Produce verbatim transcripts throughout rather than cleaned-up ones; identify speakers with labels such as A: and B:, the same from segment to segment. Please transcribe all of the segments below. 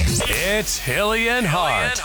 A: It's Hilly and Hart.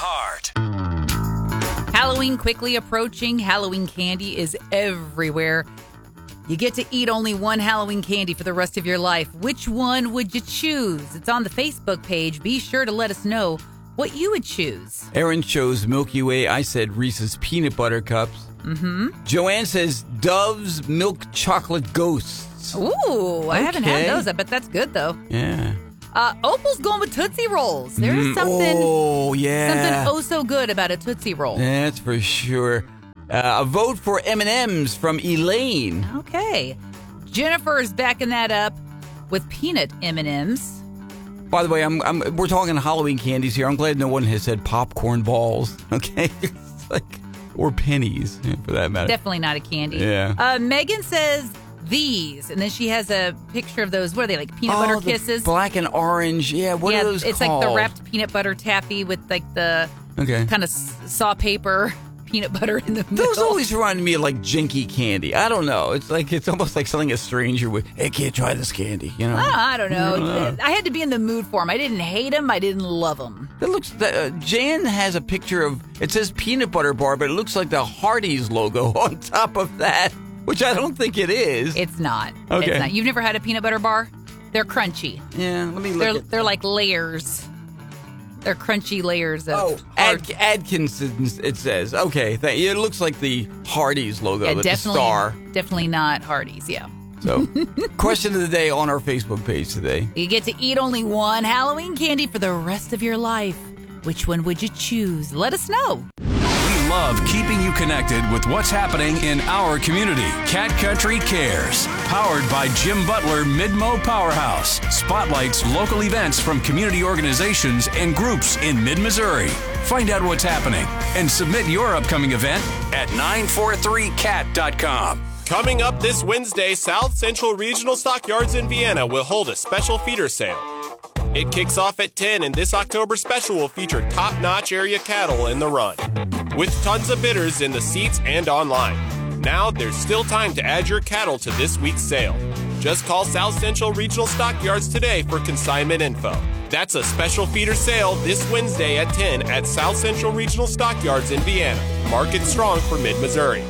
B: Halloween quickly approaching. Halloween candy is everywhere. You get to eat only one Halloween candy for the rest of your life. Which one would you choose? It's on the Facebook page. Be sure to let us know what you would choose.
C: Aaron chose Milky Way. I said Reese's Peanut Butter Cups.
B: Mm-hmm.
C: Joanne says Dove's Milk Chocolate Ghosts.
B: Ooh, I
C: Okay.
B: haven't had those. I bet that's good, though.
C: Yeah.
B: Uh, Opal's going with Tootsie Rolls. There is
C: Mm,
B: something,
C: oh, yeah.
B: something oh so good about a Tootsie Roll.
C: That's for sure. Uh, a vote for M and M's from Elaine.
B: Okay. Jennifer's backing that up with peanut M and M's.
C: By the way, I'm, I'm we're talking Halloween candies here. I'm glad no one has said popcorn balls. Okay, it's like or pennies yeah, for that matter.
B: Definitely not a candy.
C: Yeah.
B: Uh, Megan says these, and then she has a picture of those. What are they, like peanut
C: oh,
B: butter
C: the
B: kisses?
C: black and orange. Yeah. What
B: yeah,
C: are those
B: it's
C: called?
B: like the wrapped peanut butter taffy with like the
C: Okay.
B: kind of saw paper peanut butter in the middle.
C: Those always reminded me of like jinky candy. I don't know. It's like it's almost like something a stranger would. Hey, kid, try this candy. You know.
B: Oh, I don't know.
C: I don't know.
B: I had to be in the mood for them. I didn't hate them. I didn't love them.
C: It looks. Uh, Jan has a picture of. It says peanut butter bar, but it looks like the Hardee's logo on top of that, which I don't think it is.
B: It's not.
C: Okay.
B: It's not. You've never had a peanut butter bar? They're crunchy.
C: Yeah. Let me look.
B: They're
C: at
B: they're like layers. They're crunchy layers of.
C: Oh,
B: hard-
C: Ad- Adkinson's, it says. Okay, th- it looks like the Hardee's logo,
B: yeah,
C: with the
B: definitely,
C: star.
B: definitely not Hardee's. Yeah.
C: So, question of the day on our Facebook page today.
B: You get to eat only one Halloween candy for the rest of your life. Which one would you choose? Let us know.
A: We love keeping you connected with what's happening in our community. Cat Country Cares, powered by Jim Butler Midmo Powerhouse, spotlights local events from community organizations and groups in mid-Missouri. Find out what's happening and submit your upcoming event at nine four three cat dot com.
D: Coming up this Wednesday, South Central Regional Stockyards in Vienna will hold a special feeder sale. It kicks off at ten, and this October special will feature top-notch area cattle in the run, with tons of bidders in the seats and online. Now, there's still time to add your cattle to this week's sale. Just call South Central Regional Stockyards today for consignment info. That's a special feeder sale this Wednesday at ten at South Central Regional Stockyards in Vienna. Market strong for mid-Missouri.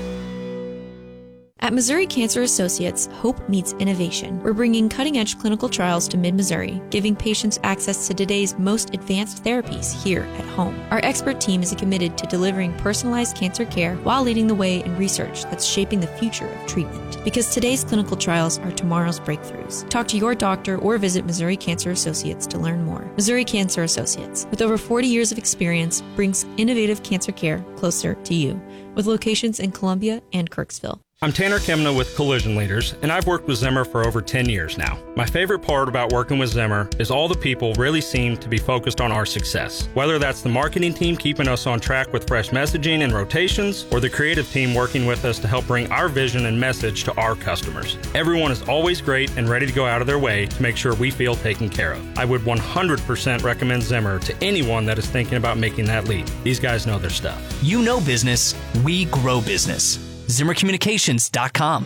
E: At Missouri Cancer Associates, hope meets innovation. We're bringing cutting-edge clinical trials to mid-Missouri, giving patients access to today's most advanced therapies here at home. Our expert team is committed to delivering personalized cancer care while leading the way in research that's shaping the future of treatment. Because today's clinical trials are tomorrow's breakthroughs. Talk to your doctor or visit Missouri Cancer Associates to learn more. Missouri Cancer Associates, with over forty years of experience, brings innovative cancer care closer to you, with locations in Columbia and Kirksville.
F: I'm Tanner Kemna with Collision Leaders, and I've worked with Zimmer for over ten years now. My favorite part about working with Zimmer is all the people really seem to be focused on our success. Whether that's the marketing team keeping us on track with fresh messaging and rotations, or the creative team working with us to help bring our vision and message to our customers. Everyone is always great and ready to go out of their way to make sure we feel taken care of. I would one hundred percent recommend Zimmer to anyone that is thinking about making that leap. These guys know their stuff.
G: You know business, we grow business. Zimmer Communications dot com.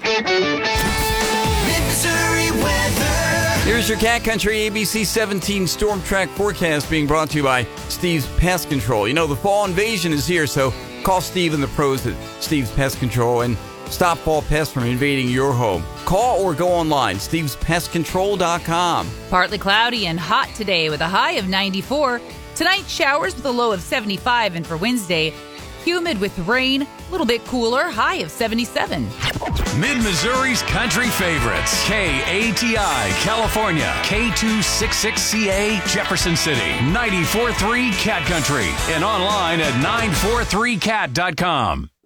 H: Mid-Missouri weather.
C: Here's your Cat Country A B C seventeen Storm Track forecast being brought to you by Steve's Pest Control. You know, the fall invasion is here, so call Steve and the pros at Steve's Pest Control and stop fall pests from invading your home. Call or go online, Steve's Pest Control dot com.
B: Partly cloudy and hot today with a high of ninety-four. Tonight, showers with a low of seventy-five. And for Wednesday, humid with rain, a little bit cooler, high of seventy-seven.
A: Mid-Missouri's country favorites. K A T I, California. K two sixty-six C A, Jefferson City. ninety-four point three Cat Country. And online at nine four three cat dot com.